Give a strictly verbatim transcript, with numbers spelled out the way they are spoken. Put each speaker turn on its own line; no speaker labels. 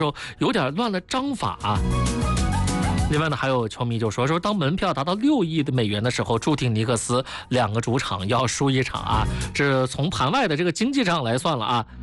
有点乱了章法啊。另外呢，还有球迷就说说，当门票达到六亿的美元的时候，注定尼克斯两个主场要输一场啊，这从盘外的这个经济上来算了啊。